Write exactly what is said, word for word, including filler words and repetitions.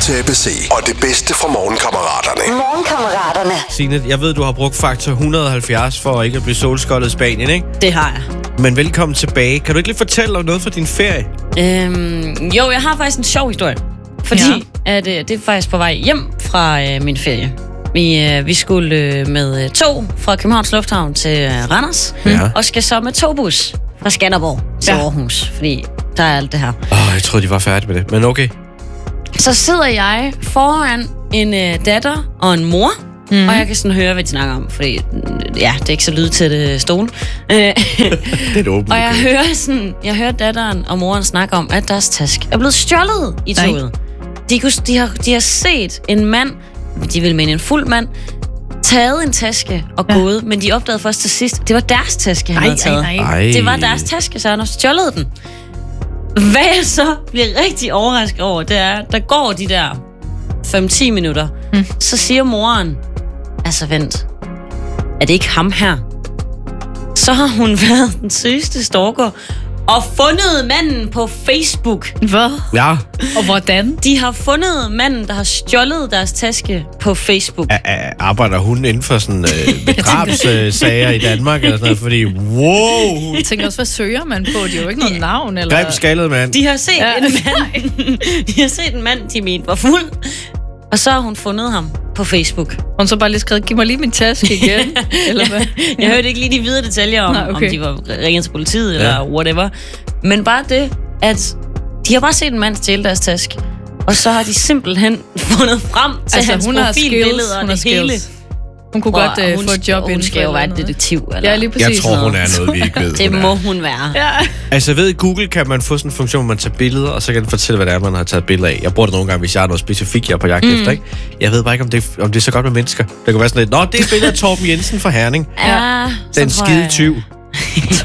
til A B C. Og det bedste fra Morgenkammeraterne. Morgenkammeraterne. Signe, jeg ved, du har brugt faktor et hundrede og halvfjerds for ikke at blive solskoldet i Spanien, ikke? Det har jeg. Men velkommen tilbage. Kan du ikke lige fortælle om noget fra din ferie? Øhm, jo, jeg har faktisk en sjov historie. Fordi ja. at, øh, det er faktisk på vej hjem fra øh, min ferie. Vi, øh, vi skulle øh, med tog fra Københavns Lufthavn til øh, Randers. Ja. Og skal så med togbus fra Skanderborg til ja. Aarhus. Fordi der er alt det her. Åh, oh, jeg troede, de var færdige med det. Men okay. Så sidder jeg foran en øh, datter og en mor. Mm. Og jeg kan sådan høre, hvad de snakker om. Fordi ja, det er ikke så lyd til det stole. Det er et åbent. Og jeg hører, sådan, jeg hører datteren og moren snakke om, at deres taske er blevet stjålet i toget. De, kunne, de, har, de har set en mand, de vil mene en fuld mand, taget en taske og ja. gået, men de opdagede først til sidst, det var deres taske, han ej, havde taget. Ej, ej. Det var deres taske, så han har stjålet den. Hvad jeg så bliver rigtig overrasket over, det er, der går de der fem til ti minutter, mm. så siger moren, altså vent, er det ikke ham her? Så har hun været den sygeste stalker og fundet manden på Facebook. Hvad? Ja. Og hvordan? De har fundet manden, der har stjålet deres taske på Facebook. A- a- arbejder hun inden for sådan øh, drabssager i Danmark eller sådan noget? Fordi, wow! Jeg tænker også, hvad søger man på? De har jo ikke noget navn. Eller... Greb skaldet mand. De har set ja. en mand, de har set en mand, de mente var fuld. Og så har hun fundet ham på Facebook. Hun så bare lige skrevet, giv mig lige min taske igen. Eller hvad? Jeg hørte ikke lige de videre detaljer om, Nej, okay. om de var ringet til politiet ja. eller whatever. Men bare det, at de har bare set en mand stjæle deres taske. Og så har de simpelthen fundet frem til altså, hans profilbilleder og det hele. Hun kunne Hvor, godt uh, hun, få et job inden. Hun skal jo være et detektiv. Eller? Ja, lige præcis. Jeg tror, hun er noget, vi ikke ved. Det må hun være. Ja. Altså, jeg ved, i Google kan man få sådan en funktion, hvor man tager billeder, og så kan den fortælle, hvad det er, man har taget billeder af. Jeg bruger det nogle gange, hvis jeg har noget specifikt, jeg er på jagt mm. efter, ikke? Jeg ved bare ikke, om det, om det er så godt med mennesker. Det kan være sådan lidt, nå, det er billedet af Torben Jensen fra Herning. Ja, den skide tyv.